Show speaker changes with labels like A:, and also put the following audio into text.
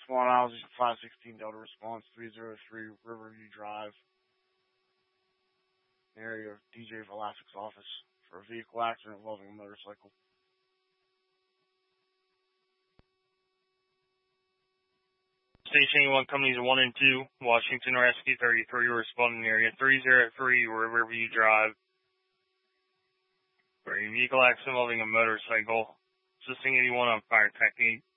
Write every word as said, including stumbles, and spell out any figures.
A: Swan Isles, five sixteen Delta Response, three oh three Riverview Drive, area of D J Velasquez's office for a vehicle accident involving a motorcycle.
B: Station one companies one and two, Washington Rescue thirty-three, responding area three oh three Riverview Drive for a vehicle accident involving a motorcycle. Assisting anyone on fire technique.